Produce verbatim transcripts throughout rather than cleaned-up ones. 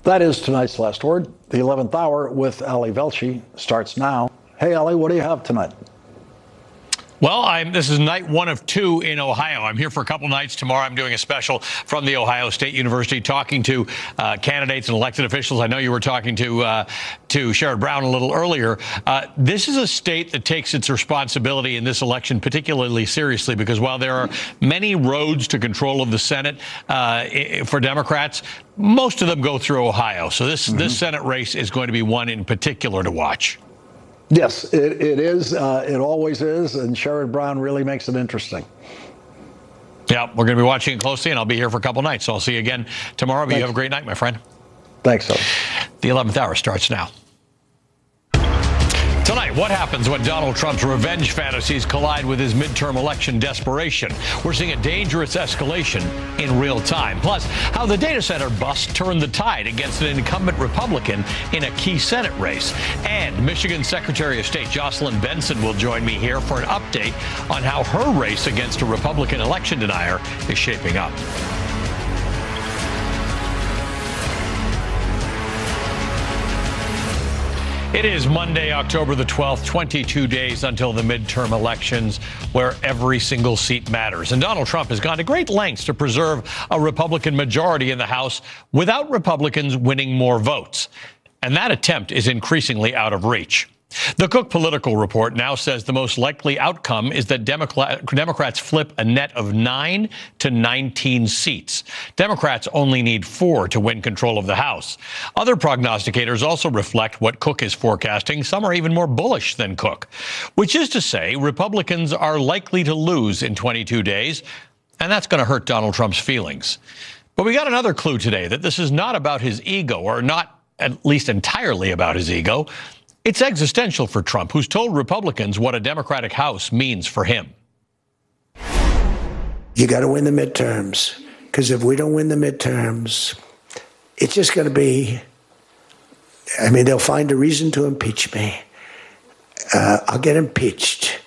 That is tonight's Last Word. The eleventh hour with Ali Velshi starts now. Hey, Ali, what do you have tonight? Well, I'm, this is night one of two in Ohio. I'm here for a couple nights. Tomorrow I'm doing a special from the Ohio State University, talking to uh, candidates and elected officials. I know you were talking to uh, to Sherrod Brown a little earlier. Uh, this is a state that takes its responsibility in this election particularly seriously, because while there are many roads to control of the Senate uh, for Democrats, most of them go through Ohio. So this, mm-hmm. this Senate race is going to be one in particular to watch. Yes, it, it is. Uh, it always is. And Sherrod Brown really makes it interesting. Yeah, we're going to be watching it closely, and I'll be here for a couple nights. So I'll see you again tomorrow. But you have a great night, my friend. Thanks, sir. The eleventh hour starts now. Tonight, what happens when Donald Trump's revenge fantasies collide with his midterm election desperation? We're seeing a dangerous escalation in real time. Plus, how the data center bust turned the tide against an incumbent Republican in a key Senate race. And Michigan Secretary of State Jocelyn Benson will join me here for an update on how her race against a Republican election denier is shaping up. It is Monday, October the twelfth, twenty-two days until the midterm elections, where every single seat matters. And Donald Trump has gone to great lengths to preserve a Republican majority in the House without Republicans winning more votes. And that attempt is increasingly out of reach. The Cook Political Report now says the most likely outcome is that Democrat, Democrats flip a net of nine to nineteen seats. Democrats only need four to win control of the House. Other prognosticators also reflect what Cook is forecasting. Some are even more bullish than Cook, which is to say Republicans are likely to lose in twenty-two days, and that's going to hurt Donald Trump's feelings. But we got another clue today that this is not about his ego, or not at least entirely about his ego. It's existential for Trump, who's told Republicans what a Democratic House means for him. You got to win the midterms, because if we don't win the midterms, it's just going to be, I mean, they'll find a reason to impeach me. Uh, I'll get impeached.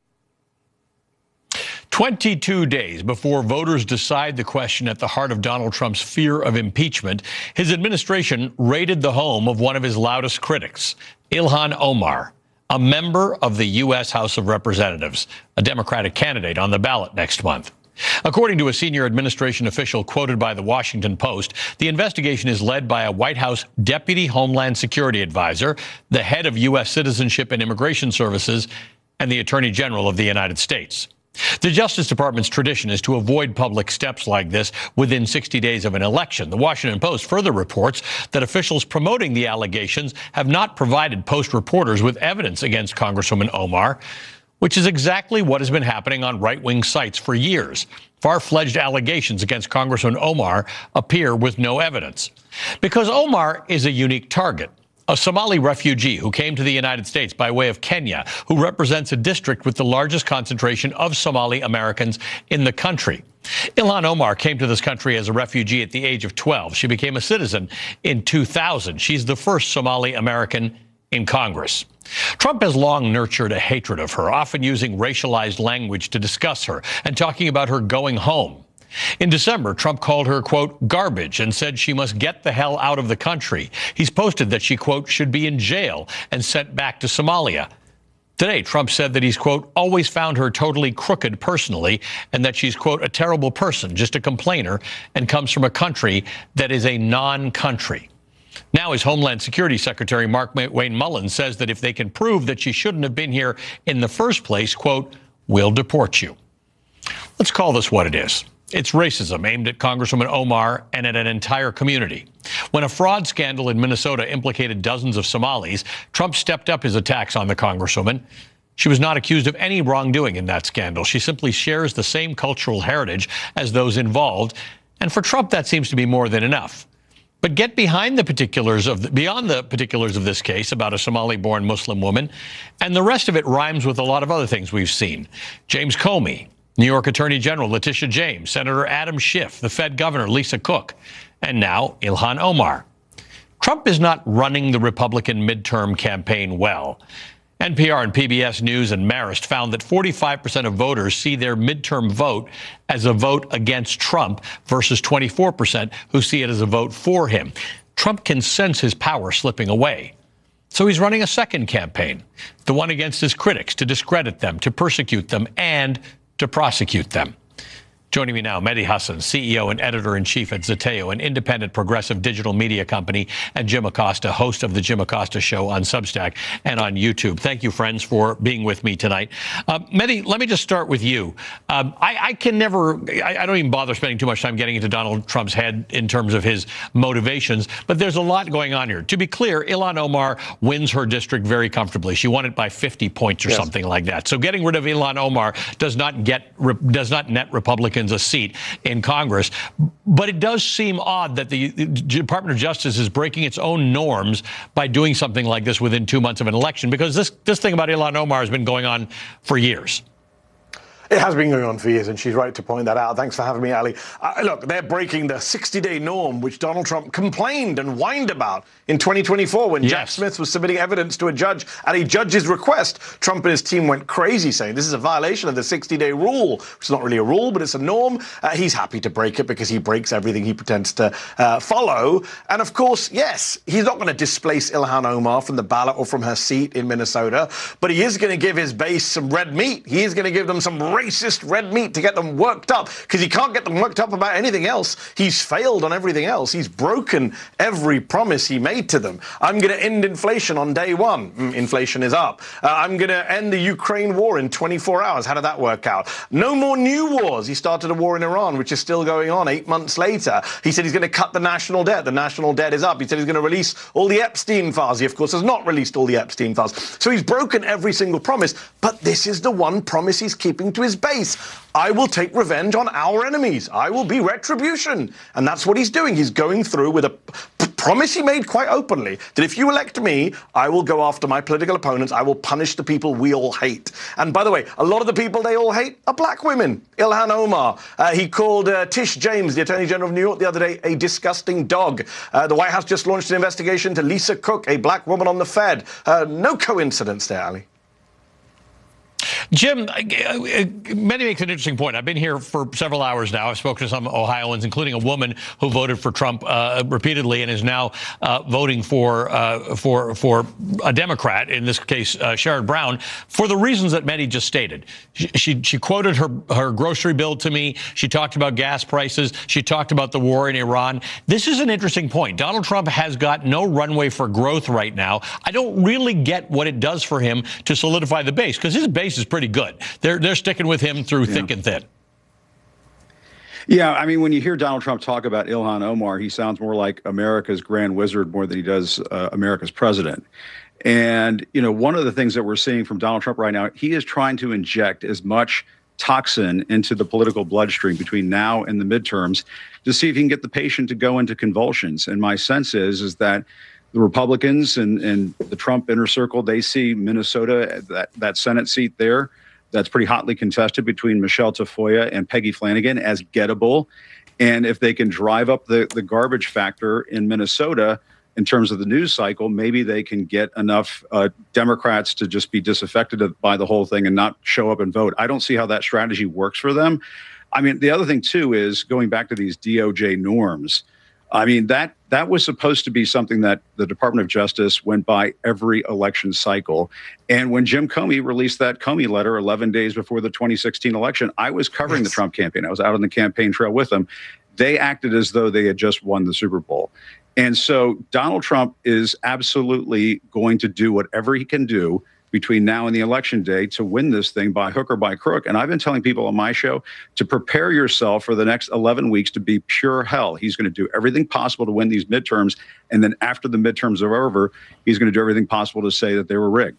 twenty-two days before voters decide the question at the heart of Donald Trump's fear of impeachment, his administration raided the home of one of his loudest critics, Ilhan Omar, a member of the U S House of Representatives, a Democratic candidate on the ballot next month. According to a senior administration official quoted by the Washington Post, the investigation is led by a White House Deputy Homeland Security Advisor, the head of U S Citizenship and Immigration Services, and the Attorney General of the United States. The Justice Department's tradition is to avoid public steps like this within sixty days of an election. The Washington Post further reports that officials promoting the allegations have not provided Post reporters with evidence against Congresswoman Omar, which is exactly what has been happening on right-wing sites for years. Far-fledged allegations against Congresswoman Omar appear with no evidence. Because Omar is a unique target. A Somali refugee who came to the United States by way of Kenya, who represents a district with the largest concentration of Somali Americans in the country. Ilhan Omar came to this country as a refugee at the age of twelve. She became a citizen in two thousand. She's the first Somali American in Congress. Trump has long nurtured a hatred of her, often using racialized language to discuss her and talking about her going home. In December, Trump called her, quote, garbage, and said she must get the hell out of the country. He's posted that she, quote, should be in jail and sent back to Somalia. Today, Trump said that he's, quote, always found her totally crooked personally, and that she's, quote, a terrible person, just a complainer, and comes from a country that is a non-country. Now his Homeland Security Secretary, Mark Wayne Mullins, says that if they can prove that she shouldn't have been here in the first place, quote, we'll deport you. Let's call this what it is. It's racism aimed at Congresswoman Omar and at an entire community. When a fraud scandal in Minnesota implicated dozens of Somalis, Trump stepped up his attacks on the Congresswoman. She was not accused of any wrongdoing in that scandal. She simply shares the same cultural heritage as those involved. And for Trump, that seems to be more than enough. But get behind the particulars of the, beyond the particulars of this case about a Somali-born Muslim woman, and the rest of it rhymes with a lot of other things we've seen. James Comey, New York Attorney General Letitia James, Senator Adam Schiff, the Fed Governor Lisa Cook, and now Ilhan Omar. Trump is not running the Republican midterm campaign well. N P R and P B S News and Marist found that forty-five percent of voters see their midterm vote as a vote against Trump versus twenty-four percent who see it as a vote for him. Trump can sense his power slipping away. So he's running a second campaign, the one against his critics, to discredit them, to persecute them, and to prosecute them. Joining me now, Mehdi Hasan, C E O and editor-in-chief at Zeteo, an independent progressive digital media company, and Jim Acosta, host of The Jim Acosta Show on Substack and on YouTube. Thank you, friends, for being with me tonight. Uh, Mehdi, let me just start with you. Um, I, I can never, I, I don't even bother spending too much time getting into Donald Trump's head in terms of his motivations, but there's a lot going on here. To be clear, Ilhan Omar wins her district very comfortably. She won it by fifty points or yes. something like that. So getting rid of Ilhan Omar does not get, does not net Republicans a seat in Congress. But it does seem odd that the Department of Justice is breaking its own norms by doing something like this within two months of an election, because this, this thing about Ilhan Omar has been going on for years. It has been going on for years, and she's right to point that out. Thanks for having me, Ali. Uh, look, they're breaking the sixty-day norm, which Donald Trump complained and whined about in twenty twenty-four when yes. Jack Smith was submitting evidence to a judge at a judge's request. Trump and his team went crazy, saying this is a violation of the sixty-day rule, which is not really a rule, but it's a norm. Uh, he's happy to break it because he breaks everything he pretends to uh, follow. And of course, yes, he's not going to displace Ilhan Omar from the ballot or from her seat in Minnesota, but he is going to give his base some red meat. He is going to give them some racist red meat to get them worked up, because he can't get them worked up about anything else. He's failed on everything else. He's broken every promise he made to them. I'm going to end inflation on day one. Mm, inflation is up. Uh, I'm going to end the Ukraine war in twenty-four hours. How did that work out? No more new wars. He started a war in Iran, which is still going on eight months later. He said he's going to cut the national debt. The national debt is up. He said he's going to release all the Epstein files. He, of course, has not released all the Epstein files. So he's broken every single promise. But this is the one promise he's keeping to his base. I will take revenge on our enemies. I will be retribution. And that's what he's doing. He's going through with a p- promise he made quite openly, that if you elect me, I will go after my political opponents. I will punish the people we all hate. And by the way, a lot of the people they all hate are black women. Ilhan Omar. Uh, he called uh, Tish James, the Attorney General of New York, the other day, a disgusting dog. Uh, the White House just launched an investigation to Lisa Cook, a black woman on the Fed. Uh, no coincidence there, Ali. Jim, Mehdi makes an interesting point. I've been here for several hours now. I've spoken to some Ohioans, including a woman who voted for Trump uh, repeatedly and is now uh, voting for uh, for for a Democrat, in this case, uh, Sherrod Brown, for the reasons that Mehdi just stated. She, she she quoted her her grocery bill to me. She talked about gas prices. She talked about the war in Iran. This is an interesting point. Donald Trump has got no runway for growth right now. I don't really get what it does for him to solidify the base, because his base is pretty good. They're they're sticking with him through yeah. thick and thin. Yeah, I mean, when you hear Donald Trump talk about Ilhan Omar, he sounds more like America's grand wizard more than he does uh, America's president. And, you know, one of the things that we're seeing from Donald Trump right now, he is trying to inject as much toxin into the political bloodstream between now and the midterms to see if he can get the patient to go into convulsions. And my sense is, is that the Republicans and, and the Trump inner circle, they see Minnesota, that, that Senate seat there, that's pretty hotly contested between Michelle Tafoya and Peggy Flanagan, as gettable. And if they can drive up the, the garbage factor in Minnesota in terms of the news cycle, maybe they can get enough uh, Democrats to just be disaffected by the whole thing and not show up and vote. I don't see how that strategy works for them. I mean, the other thing, too, is going back to these D O J norms. I mean, that that was supposed to be something that the Department of Justice went by every election cycle. And when Jim Comey released that Comey letter eleven days before the twenty sixteen election, I was covering yes. the Trump campaign. I was out on the campaign trail with them. They acted as though they had just won the Super Bowl. And so Donald Trump is absolutely going to do whatever he can do between now and the election day to win this thing by hook or by crook. And I've been telling people on my show to prepare yourself for the next eleven weeks to be pure hell. He's going to do everything possible to win these midterms. And then after the midterms are over, he's going to do everything possible to say that they were rigged.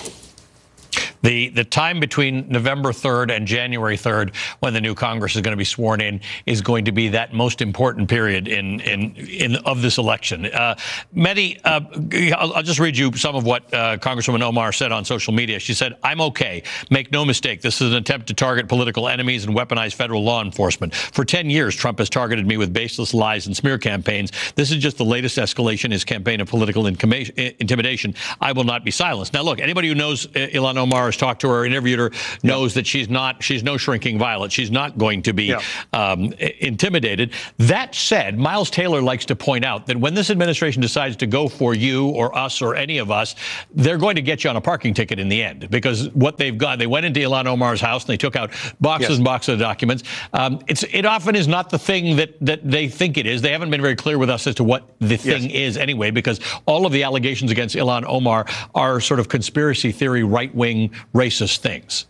The the time between November third and January third, when the new Congress is going to be sworn in, is going to be that most important period in in, in of this election. Uh, Mehdi, uh, I'll, I'll just read you some of what uh, Congresswoman Omar said on social media. She said, "I'm okay. Make no mistake. This is an attempt to target political enemies and weaponize federal law enforcement. For ten years, Trump has targeted me with baseless lies and smear campaigns. This is just the latest escalation in his campaign of political intimidation. I will not be silenced." Now, look, anybody who knows Ilhan Omar has talked to her, interviewed her, knows that she's not, she's no shrinking violet. She's not going to be yeah. um, intimidated. That said, Miles Taylor likes to point out that when this administration decides to go for you or us or any of us, they're going to get you on a parking ticket in the end, because what they've got, they went into Ilhan Omar's house and they took out boxes yes. and boxes of documents. Um, it's it often is not the thing that that they think it is. They haven't been very clear with us as to what the thing yes. is anyway, because all of the allegations against Ilhan Omar are sort of conspiracy theory, right-wing, racist things.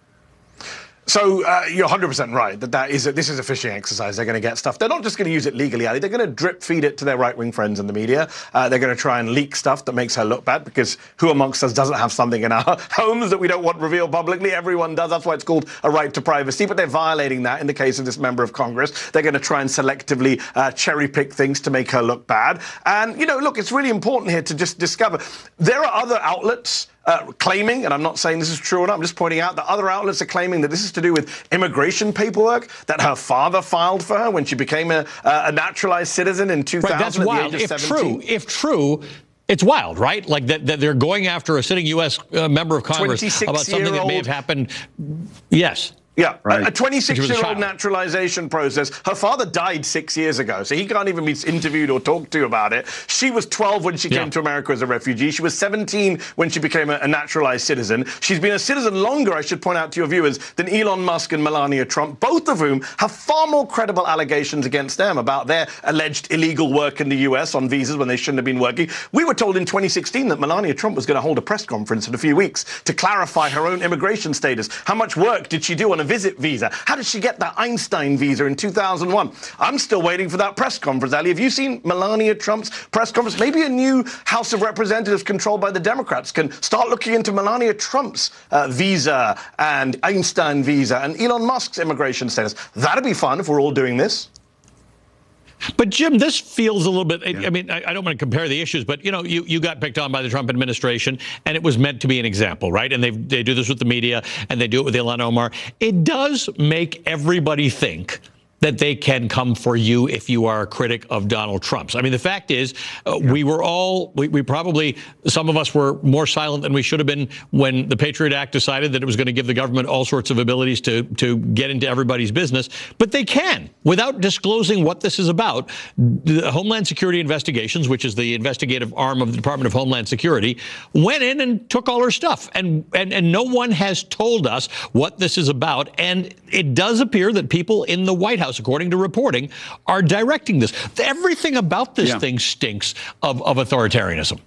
So uh, you're one hundred percent right that, that is a, this is a fishing exercise. They're going to get stuff. They're not just going to use it legally, Ali. They're going to drip feed it to their right-wing friends in the media. Uh, they're going to try and leak stuff that makes her look bad, because who amongst us doesn't have something in our homes that we don't want revealed publicly? Everyone does. That's why it's called a right to privacy. But they're violating that in the case of this member of Congress. They're going to try and selectively uh, cherry-pick things to make her look bad. And, you know, look, it's really important here to just discover there are other outlets Uh, claiming, and I'm not saying this is true or not, I'm just pointing out that other outlets are claiming that this is to do with immigration paperwork that her father filed for her when she became a, a naturalized citizen in two thousand. Right, that's wild. If true, if true, it's wild, right? Like that, that they're going after a sitting U S uh, member of Congress about something that may have happened. Yes. Yeah, right. a twenty-six-year-old naturalization process. Her father died six years ago, so he can't even be interviewed or talked to about it. She was twelve when she yeah. came to America as a refugee. She was seventeen when she became a, a naturalized citizen. She's been a citizen longer, I should point out to your viewers, than Elon Musk and Melania Trump, both of whom have far more credible allegations against them about their alleged illegal work in the U S on visas when they shouldn't have been working. We were told in twenty sixteen that Melania Trump was going to hold a press conference in a few weeks to clarify her own immigration status. How much work did she do on a visit visa? How did she get that Einstein visa in two thousand one? I'm still waiting for that press conference, Ali. Have you seen Melania Trump's press conference? Maybe a new House of Representatives controlled by the Democrats can start looking into Melania Trump's uh, visa and Einstein visa and Elon Musk's immigration status. That'd be fun if we're all doing this. But, Jim, this feels a little bit, I, I mean, I, I don't want to compare the issues, but, you know, you, you got picked on by the Trump administration, and it was meant to be an example, right? And they they do this with the media, and they do it with Ilhan Omar. It does make everybody think that they can come for you if you are a critic of Donald Trump's. I mean, the fact is, uh, yeah. we were all, we, we probably, some of us were more silent than we should have been when the Patriot Act decided that it was going to give the government all sorts of abilities to, to get into everybody's business. But they can, without disclosing what this is about. The Homeland Security Investigations, which is the investigative arm of the Department of Homeland Security, went in and took all her stuff. And, and, and no one has told us what this is about. And it does appear that people in the White House, according to reporting, are directing this. Everything about this yeah. thing stinks of, of authoritarianism.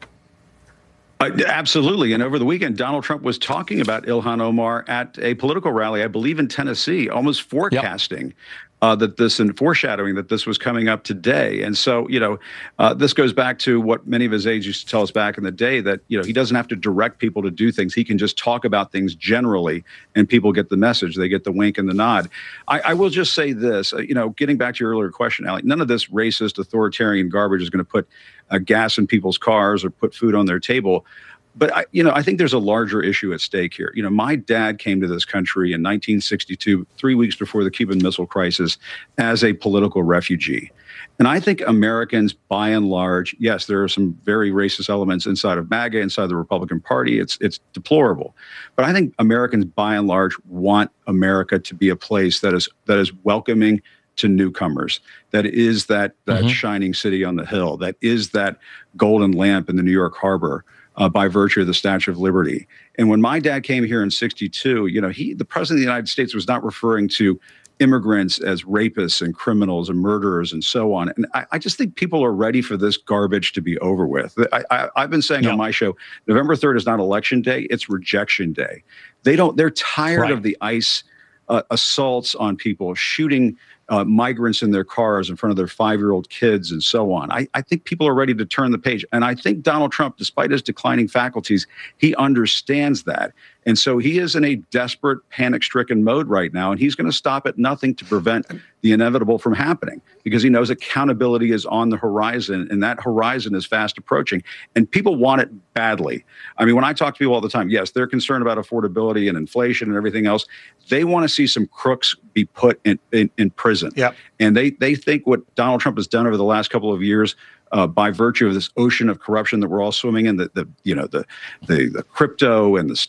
Uh, absolutely. And over the weekend, Donald Trump was talking about Ilhan Omar at a political rally, I believe in Tennessee, almost forecasting yep. Uh, that this and foreshadowing that this was coming up today. And so, you know, uh, this goes back to what many of his aides used to tell us back in the day, that, you know, he doesn't have to direct people to do things. He can just talk about things generally and people get the message. They get the wink and the nod. I, I will just say this, uh, you know, getting back to your earlier question, Alec, none of this racist authoritarian garbage is going to put uh, gas in people's cars or put food on their table. But, I, you know, I think there's a larger issue at stake here. You know, my dad came to this country in nineteen sixty-two, three weeks before the Cuban Missile Crisis, as a political refugee. And I think Americans, by and large, yes, there are some very racist elements inside of MAGA, inside the Republican Party. It's it's deplorable. But I think Americans, by and large, want America to be a place that is that is welcoming to newcomers, that is that, that mm-hmm. shining city on the hill, that is that golden lamp in the New York Harbor. Uh, by virtue of the Statue of Liberty. And when my dad came here in sixty-two, you know, he, the president of the United States, was not referring to immigrants as rapists and criminals and murderers and so on. And I, I just think people are ready for this garbage to be over with. I, I, I've been saying yeah. on my show, November third is not election day, it's rejection day. They don't, they're tired right. of the ICE uh, assaults on people, shooting Uh, migrants in their cars in front of their five-year-old kids and so on. I, I think people are ready to turn the page. And I think Donald Trump, despite his declining faculties, he understands that. And so he is in a desperate, panic-stricken mode right now, and he's going to stop at nothing to prevent the inevitable from happening, because he knows accountability is on the horizon, and that horizon is fast approaching. And people want it badly. I mean, when I talk to people all the time, yes, they're concerned about affordability and inflation and everything else. They want to see some crooks be put in, in, in prison. Yep. And they, they think what Donald Trump has done over the last couple of years, Uh, by virtue of this ocean of corruption that we're all swimming in, the, the you know the, the the crypto and the stock trading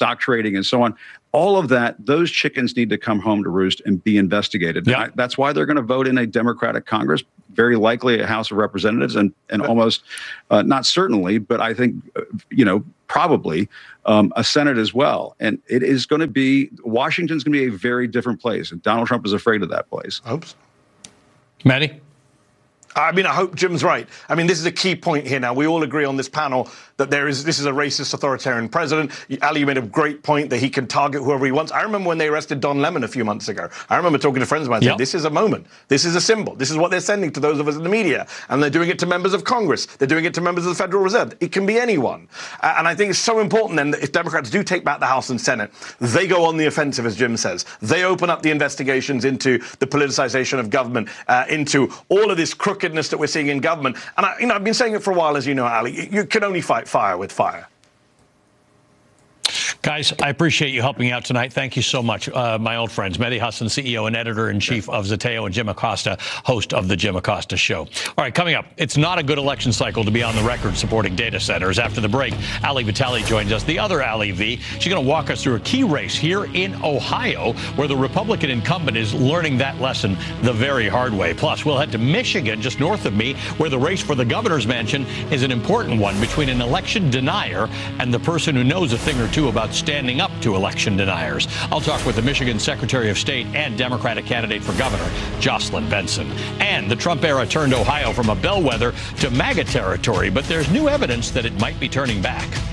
trading and so on. All of that, those chickens need to come home to roost and be investigated. Yep. I, that's why they're going to vote in a Democratic Congress, very likely a House of Representatives, and and almost, uh, not certainly, but I think, uh, you know, probably um, a Senate as well. And it is going to be, Washington's going to be a very different place. And Donald Trump is afraid of that place. Oops. Maddie? I mean, I hope Jim's right. I mean, this is a key point here now. We all agree on this panel that there is this is a racist, authoritarian president. Ali, you made a great point that he can target whoever he wants. I remember when they arrested Don Lemon a few months ago. I remember talking to friends of mine and saying, yep. this is a moment. This is a symbol. This is what they're sending to those of us in the media. And they're doing it to members of Congress. They're doing it to members of the Federal Reserve. It can be anyone. Uh, and I think it's so important then that if Democrats do take back the House and Senate, they go on the offensive, as Jim says. They open up the investigations into the politicization of government, uh, into all of this crookedness that we're seeing in government. And I, you know, I've been saying it for a while, as you know, Ali. You can only fight fire with fire. Guys, I appreciate you helping out tonight. Thank you so much. Uh, my old friends, Mehdi Hasan, C E O and editor-in-chief of Zeteo, and Jim Acosta, host of The Jim Acosta Show. All right, coming up, it's not a good election cycle to be on the record supporting data centers. After the break, Ali Vitale joins us, the other Ali V. She's going to walk us through a key race here in Ohio, where the Republican incumbent is learning that lesson the very hard way. Plus, we'll head to Michigan, just north of me, where the race for the governor's mansion is an important one between an election denier and the person who knows a thing or two about standing up to election deniers. I'll talk with the Michigan Secretary of State and Democratic candidate for governor, Jocelyn Benson. And the Trump era turned Ohio from a bellwether to MAGA territory, but there's new evidence that it might be turning back.